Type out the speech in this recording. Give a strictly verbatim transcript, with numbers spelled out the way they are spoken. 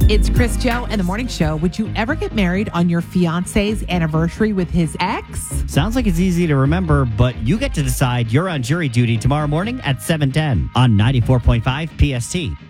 It's Chris Joe and the Morning Show. Would you ever get married on your fiance's anniversary with his ex? Sounds like it's easy to remember, but you get to decide. You're on jury duty tomorrow morning at seven ten on ninety-four point five P S T.